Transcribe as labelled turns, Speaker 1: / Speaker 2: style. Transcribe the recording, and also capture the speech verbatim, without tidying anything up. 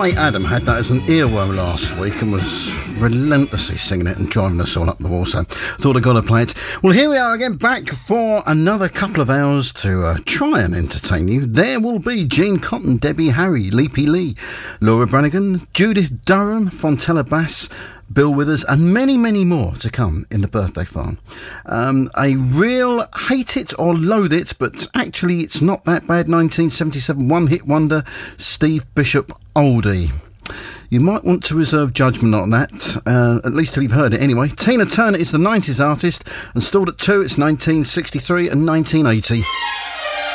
Speaker 1: mate Adam had that as an earworm last week and was relentlessly singing it and driving us all up the wall, so thought I'd got to play it. Well, here we are again, back for another couple of hours to uh, try and entertain you. There will be Gene Cotton, Debbie Harry, Leapy Lee, Laura Branigan, Judith Durham, Fontella Bass, Bill Withers, and many, many more to come in the birthday farm. Um, a real hate it or loathe it, but actually it's not that bad nineteen seventy-seven one-hit wonder, Steve Bishop oldie. You might want to reserve judgment on that, uh, at least till you've heard it anyway. Tina Turner is the nineties artist, and stalled at two, it's nineteen sixty-three and nineteen eighty.